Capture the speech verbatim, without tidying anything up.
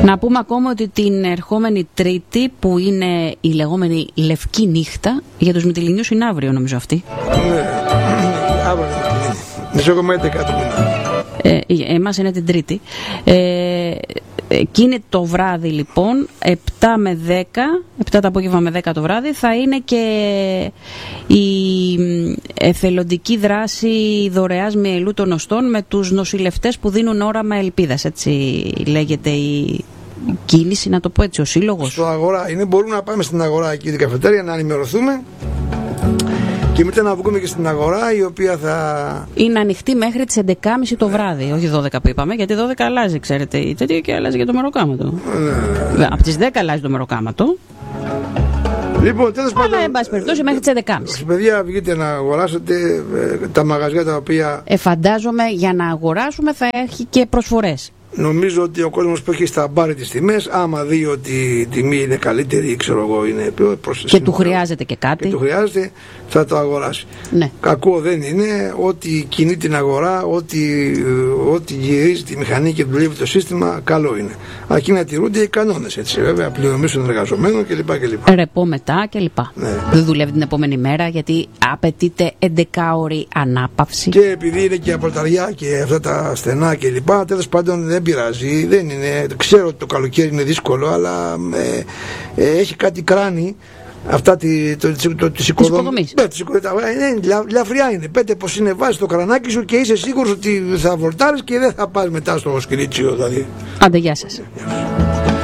Να πούμε ακόμα ότι την ερχόμενη Τρίτη, που είναι η λεγόμενη Λευκή Νύχτα, για τους Μυτιληνιούς είναι αύριο νομίζω αυτή. Ναι, αύριο είναι. Μισό κομμάτι δεκάτο μήνα. Ε, εμάς είναι την Τρίτη. Ε, εκείνη το βράδυ λοιπόν, επτά με δέκα, επτά το απόγευμα με δέκα το βράδυ, θα είναι και η εθελοντική δράση δωρεάς μυελού των οστών με τους νοσηλευτές που δίνουν όραμα ελπίδας. Έτσι λέγεται η κίνηση, να το πω έτσι, ο σύλλογος. Στο Αγορά είναι, μπορούμε να πάμε στην Αγορά εκεί την καφετέρια να ενημερωθούμε. Και μετά να βγούμε και στην Αγορά, η οποία θα... είναι ανοιχτή μέχρι τις έντεκα και μισή το βράδυ, όχι δώδεκα που είπαμε, γιατί δώδεκα αλλάζει, ξέρετε, η τέτοια και αλλάζει για το μεροκάματο. Ναι. Από τις δέκα αλλάζει το μεροκάματο. Λοιπόν, τέλος πάντων. Αλλά, εν πάση περιπτώσει, μέχρι τις έντεκα και μισή. Παιδιά, βγείτε να αγοράσετε ε, τα μαγαζιά τα οποία... Ε, φαντάζομαι για να αγοράσουμε θα έχει και προσφορές. Νομίζω ότι ο κόσμος που έχει στα μπάρι τις τιμές, άμα δει ότι η τιμή είναι καλύτερη, ξέρω εγώ, είναι πιο προσθεσμό, και του χρειάζεται και κάτι, και του χρειάζεται, θα το αγοράσει. Ναι. Κακό δεν είναι, ό,τι κινεί την αγορά, ό,τι, ό,τι γυρίζει τη μηχανή και δουλεύει το σύστημα, καλό είναι. Αρκεί να τηρούνται οι κανόνες, έτσι βέβαια, πληρωμής των εργαζομένων κλπ. κλπ. Ρεπό μετά κλπ. Ναι. Δεν δουλεύει την επόμενη μέρα γιατί απαιτείται έντεκα ώρη ανάπαυση. Και επειδή είναι και απολυταριά και αυτά τα στενά κλπ. Τέλος πάντων δεν πειράζει, δεν είναι, ξέρω ότι το καλοκαίρι είναι δύσκολο, αλλά ε, ε, έχει κάτι κράνη. Αυτά τη, το, το, το, τις οικοδομές. Ναι, είναι, λαφριά είναι. Πέτε πως είναι, βάζεις το κρανάκι σου και είσαι σίγουρος ότι θα βολτάρεις και δεν θα πας μετά στο σκηρίτσιο δηλαδή. Άντε, γεια σας.